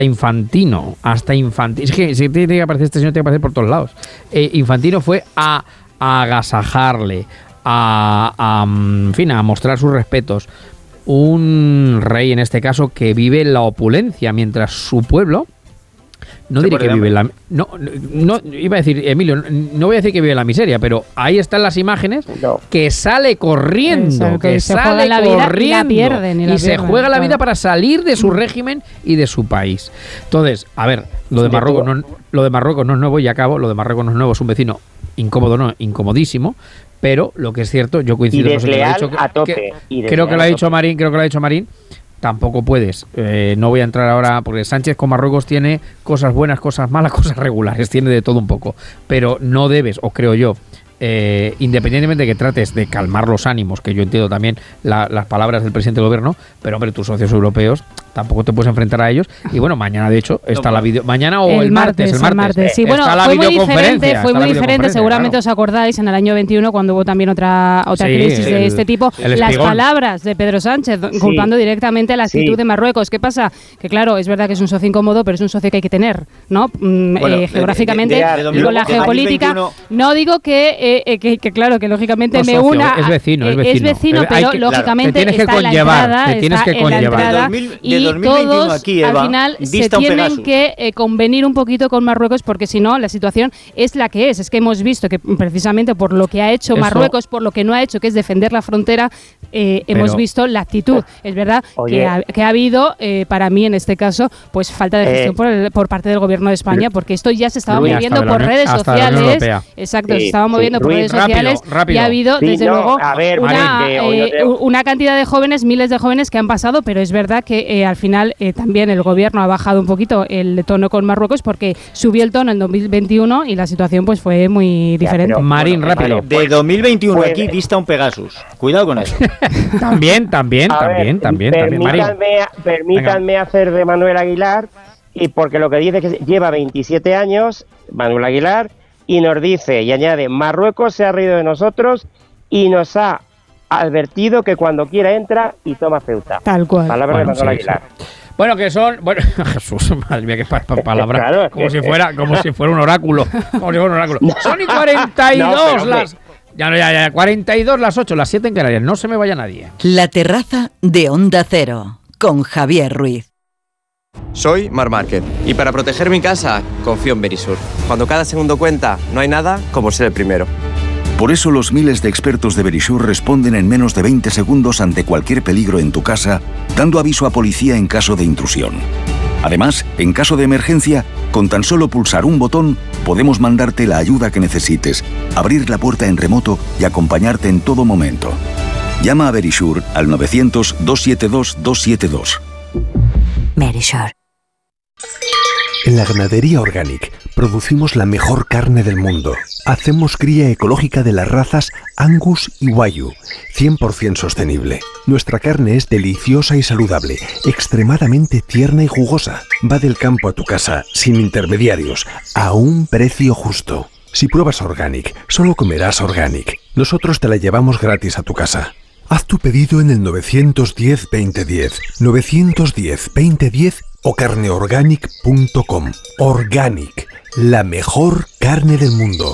Infantino. Es que si tiene que aparecer este señor, tiene que aparecer por todos lados. Infantino fue a agasajarle, en fin, a mostrar sus respetos. Un rey, en este caso, que vive en la opulencia, mientras su pueblo... No diré que vive en la... No, iba a decir, Emilio, no voy a decir que vive en la miseria, pero ahí están las imágenes que sale corriendo, que sale corriendo y se juega la vida para salir de su régimen y de su país. Entonces, a ver, lo de Marruecos no es nuevo, y acabo, lo de Marruecos no es nuevo, es un vecino incómodo, no, incomodísimo, pero lo que es cierto, yo coincido con lo que ha dicho, creo que lo ha dicho Marín, tampoco puedes, no voy a entrar ahora, porque Sánchez con Marruecos tiene cosas buenas, cosas malas, cosas regulares, tiene de todo un poco, pero no debes, o creo yo, independientemente de que trates de calmar los ánimos, que yo entiendo también las palabras del presidente del gobierno, pero hombre, tus socios europeos tampoco te puedes enfrentar a ellos. Y bueno, mañana de hecho está la video, mañana o el martes. Sí, bueno, fue muy diferente, seguramente os acordáis, en el año 21 cuando hubo también otra crisis de este tipo, las palabras de Pedro Sánchez culpando directamente a la actitud de Marruecos. ¿Qué pasa? Que claro, es verdad que es un socio incómodo, pero es un socio que hay que tener, ¿no? Geográficamente, con la geopolítica, no digo que claro, que lógicamente me una... Es vecino, pero lógicamente está en la entrada, y todos aquí, Eva, al final se tienen que convenir un poquito con Marruecos, porque si no, la situación es la que es. Es que hemos visto que precisamente por lo que ha hecho Marruecos, por lo que no ha hecho, que es defender la frontera, hemos visto la actitud. Es verdad que ha habido, para mí en este caso, pues falta de gestión por parte del gobierno de España, porque esto ya se estaba moviendo por redes sociales. Exacto, se estaba moviendo por redes sociales y ha habido, desde luego, una cantidad de jóvenes, miles de jóvenes que han pasado, pero es verdad que al final también el gobierno ha bajado un poquito el tono con Marruecos, porque subió el tono en 2021 y la situación pues fue muy diferente. Marín, rápido. De 2021 aquí dista un Pegasus. Cuidado con eso. También. Permítanme hacer de Manuel Aguilar, y porque lo que dice es que lleva 27 años, Manuel Aguilar, y nos dice y añade: Marruecos se ha reído de nosotros y nos ha advertido que cuando quiera entra y toma Ceuta. Tal cual. Palabras de Manuel Aguilar. Bueno, que son... Bueno, Jesús, madre mía, qué palabras. Claro, como si fuera un oráculo. Son y 42 las... Ya, 42 las 8, las 7 en Canarias. No se me vaya nadie. La terraza de Onda Cero, con Javier Ruiz. Soy Marc Márquez y para proteger mi casa confío en Verisur. Cuando cada segundo cuenta, no hay nada como ser el primero. Por eso los miles de expertos de Verisur responden en menos de 20 segundos ante cualquier peligro en tu casa, dando aviso a policía en caso de intrusión. Además, en caso de emergencia, con tan solo pulsar un botón, podemos mandarte la ayuda que necesites, abrir la puerta en remoto y acompañarte en todo momento. Llama a Verisur al 900-272-272. Verisur. En la ganadería Organic producimos la mejor carne del mundo. Hacemos cría ecológica de las razas Angus y Wagyu, 100% sostenible. Nuestra carne es deliciosa y saludable, extremadamente tierna y jugosa. Va del campo a tu casa, sin intermediarios, a un precio justo. Si pruebas Organic, solo comerás Organic. Nosotros te la llevamos gratis a tu casa. Haz tu pedido en el 910-2010, 910-2010 o carneorganic.com. Organic, la mejor carne del mundo.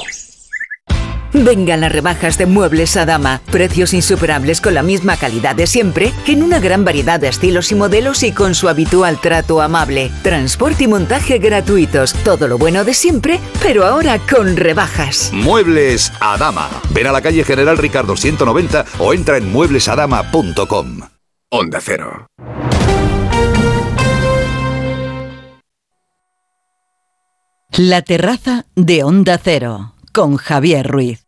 Vengan las rebajas de Muebles Adama. Precios insuperables con la misma calidad de siempre, en una gran variedad de estilos y modelos y con su habitual trato amable. Transporte y montaje gratuitos. Todo lo bueno de siempre, pero ahora con rebajas. Muebles Adama. Ven a la calle General Ricardo 190 o entra en mueblesadama.com. Onda Cero. La terraza de Onda Cero, con Javier Ruiz.